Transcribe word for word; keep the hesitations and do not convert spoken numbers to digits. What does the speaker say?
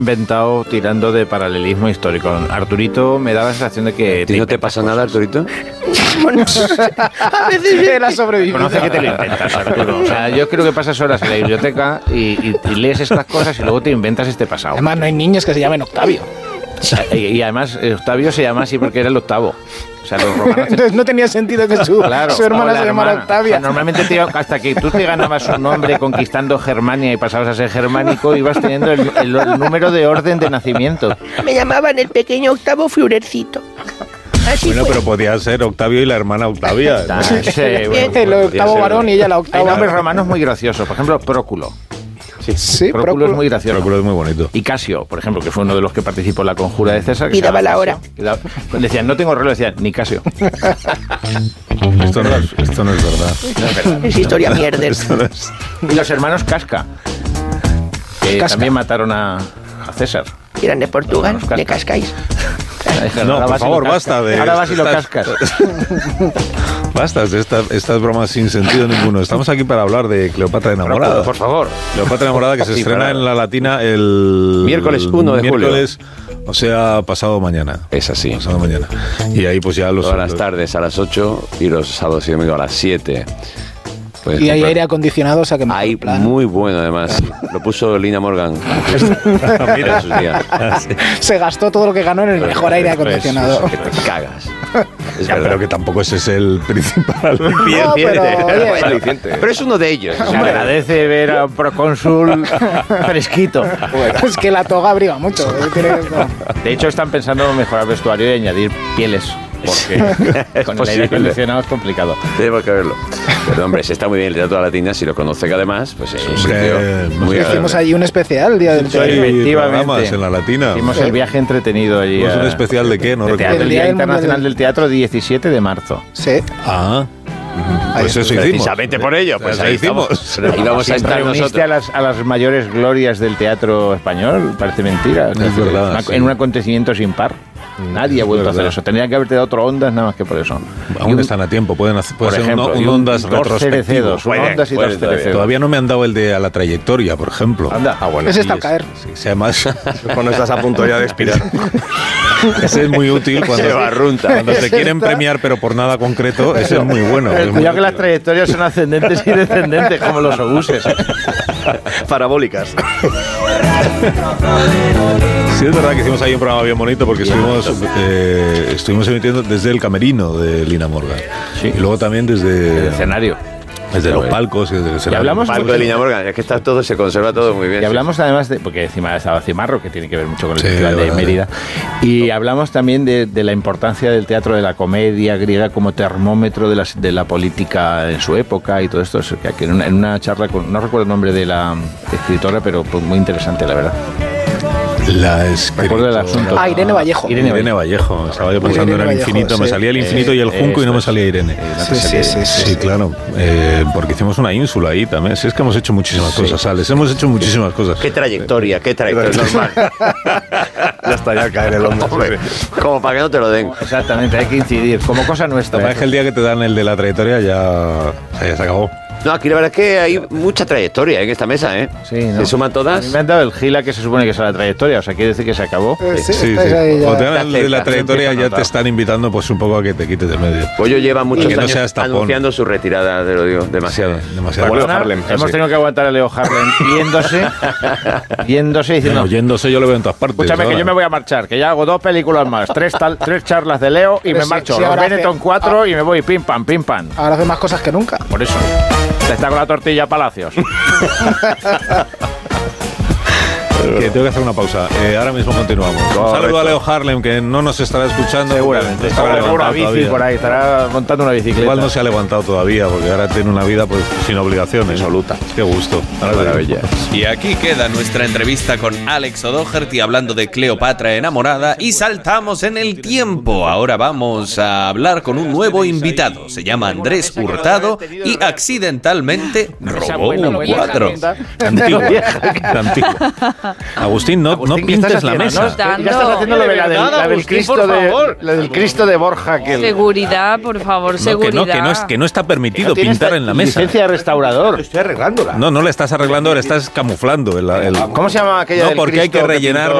inventado tirando de paralelismo histórico. Arturito me da la sensación de que... ¿Y no te pasa nada, Arturito? Bueno, a veces era sobrevivido. Conoce que te lo inventas, Arturo. O sea, yo creo que pasas horas en la biblioteca y, y, y lees estas cosas y luego te inventas este pasado. Además, no hay niños que se llamen Octavio. Y, y además, Octavio se llama así porque era el octavo. O sea, los romanos... Entonces no tenía sentido que su, claro, su hermana se llamara Octavia. O sea, normalmente te, hasta que tú te ganabas un nombre conquistando Germania y pasabas a ser germánico, ibas teniendo el, el, el número de orden de nacimiento. Me llamaban el pequeño Octavo Führercito. Así bueno, fue. pero podía ser Octavio y la hermana Octavia. Ah, sí, bueno, el octavo varón y ella la octava. Hay nombres romanos muy graciosos. Por ejemplo, Próculo. Sí, sí, Próculo, Próculo es muy gracioso. Próculo es muy bonito. Y Casio, por ejemplo, que fue uno de los que participó en la conjura de César. Y daba la hora. Daba, decían, no tengo reloj, decían, ni Casio. Esto no es, esto no es verdad. No es verdad. Es historia mierda. Esto no es... Y los hermanos Casca, que Casca. también mataron a, a César. Eran de Portugal, Casca. de Cascais. No, Ahora por vas y favor, lo basta cascas. de... Ahora vas y lo estas- cascas. Basta de estas, estas bromas sin sentido ninguno. Estamos aquí para hablar de Cleopatra enamorada. Por favor. Cleopatra enamorada que se Sí, estrena para- en la Latina el... Miércoles uno de julio. miércoles, o sea, pasado mañana. Es así. Pasado mañana. Y ahí pues ya los... Todas las los- tardes a las ocho y los sábados y domingos a las siete. Puedes Y hay comprar. aire acondicionado, o sea que mejor Hay plan. muy bueno, además. Lo puso Lina Morgan. Mira sus días. Se gastó todo lo que ganó en el mejor aire acondicionado. Que te cagas. Es Ya, verdad. pero que tampoco ese es el principal. No, pero, oye, Pero es uno de ellos. Se agradece ver a un procónsul fresquito. es que la toga abriga mucho. eh, tiene que- De hecho, están pensando en mejorar el vestuario y añadir pieles. Porque con el aire posible. acondicionado es complicado. Tenemos que verlo. Pero hombre, si está muy bien el Teatro de la Latina, si lo conoce que además, pues es un Hombre, sitio muy Hicimos agradable. allí un especial el día del Sí, teatro. Efectivamente. programas en la Latina. Hicimos el viaje entretenido allí. ¿Es un a- especial de qué? No de recuerdo. teatro, el El Día Día del Internacional Mundial del Teatro, diecisiete de marzo. Sí. Ah, Ahí pues eso está. hicimos. Precisamente por ello, pues Eso ahí hicimos. estamos. Ahí vamos a estar Reuniste nosotros. a las, a las mayores glorias del teatro español, parece mentira. Es verdad, Una- sí. En un acontecimiento sin par. Nadie ha vuelto a hacer verdad. eso. Tendrían que haberte dado otro Ondas nada más que por eso. Y Aún un- están a tiempo, pueden hacer puede por ser ejemplo, un, y un un- Ondas dos retrospectivo. cerecedos, un Pueden, Ondas y pueden dos todavía. cerecedos. Todavía no me han dado el de a la trayectoria, por ejemplo. Anda. Ah, bueno. Ese está Y al caer. Sí, sí, además, Cuando estás a punto ya de expirar. ese es muy útil cuando, Se barrunta. cuando te quieren premiar, pero por nada concreto, ese es muy bueno. El es muy cuidado que las útil. trayectorias son ascendentes y descendentes, como los obuses. Parabólicas. Sí, es verdad que hicimos ahí un programa bien bonito porque estuvimos, eh, estuvimos emitiendo desde el camerino de Lina Morgan. Sí. Y luego también El desde, escenario. desde los palcos y desde el escenario. hablamos- Palco de Lina Morgan, es que está todo, se conserva todo muy bien. Y hablamos además de, porque encima estaba Cimarro, que tiene que ver mucho con el Sí, Festival de verdad. Mérida, y hablamos también de, de la importancia del teatro de la comedia griega como termómetro de la, de la política en su época y todo esto. Eso, que en una, en una charla, con, no recuerdo el nombre de la escritora, pero pues muy interesante, la verdad. La escritora- Recuerdo el asunto. Ah, Irene Vallejo. Irene Irene Vallejo. Estaba yo pensando Irene en el Vallejo, infinito. Me sí. salía el infinito y el Eh, junco y no eso me es. salía Irene. Eh, no Sí, te sí, salía- sí, sí. Sí, claro. Eh, porque hicimos una ínsula ahí también. Sí, es que hemos hecho muchísimas cosas, Alex. Hemos hecho muchísimas cosas. Qué trayectoria, qué trayectoria. Normal. Ya está, ya cae en el hondo. Hombre, como para que no te lo den. Exactamente, hay que incidir, como cosa La nuestra. verdad es que el día que te dan el de la trayectoria ya, o sea, ya se acabó. No, aquí la verdad es que hay mucha trayectoria en esta mesa, ¿eh? Sí, ¿no? Se suman A todas. mí me han dado el gila que se supone que es la trayectoria, o sea, quiere decir que se acabó. Eh, sí, Sí, sí. estáis ahí ya. Cuando te dan el de la Está trayectoria cerca, ya está te están invitando pues un poco a que te quites del medio. Pollo lleva muchos que no años seas tapón. anunciando su retirada, te lo digo, demasiado. Sí, demasiado. Bueno, Perdona, Harlem, hemos casi. tenido que aguantar a Leo Harlem yéndose, yéndose diciendo, Bueno, yéndose yo lo veo en todas partes. escúchame que ahora. yo me voy a marchar, que ya hago dos películas más, tres, tal, tres charlas de Leo y Pero me si- marcho. si Los ahora hace- Benetton cuatro y me voy pim pam, pim pam. Ahora hace más cosas que nunca. Por eso. Está con la tortilla Palacios. Que tengo que hacer una pausa. Eh, ahora mismo continuamos. Un saludo a Leo Harlem, que no nos estará escuchando. Seguramente. porque no estará Estará con una levantado bici todavía. por ahí, estará montando una bicicleta. Igual no se ha levantado todavía, porque ahora tiene una vida pues sin obligaciones. Absoluta. Qué gusto. Maravilla. Y aquí queda nuestra entrevista con Alex O'Doherty hablando de Cleopatra enamorada y saltamos en el tiempo. Ahora vamos a hablar con un nuevo invitado. Se llama Andrés Hurtado y accidentalmente robó un cuadro. Antiguo. Antiguo. Agustín, no, Agustín, no ¿qué estás pintes la haciendo? mesa. No, ya estás haciendo lo de la del, Nada, la del Agustín, Cristo por de favor. la del Cristo de Borja que el- Seguridad, por favor, No, que seguridad. no, que no, es, que no está permitido No tienes pintar en la mesa. licencia de restaurador. estoy arreglándola. No, no le estás arreglando, le estás camuflando. El, el- ¿Cómo se llama aquella No, del porque hay Cristo que rellenar pintó